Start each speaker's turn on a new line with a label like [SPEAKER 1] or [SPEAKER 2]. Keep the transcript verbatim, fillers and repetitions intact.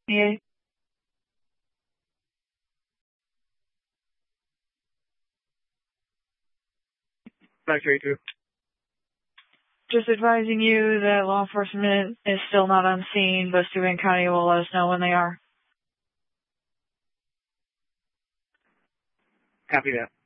[SPEAKER 1] Yeah.
[SPEAKER 2] Back to you too.
[SPEAKER 1] Just advising you that law enforcement is still not on scene, but Steuben County will let us know when they are.
[SPEAKER 2] Copy that.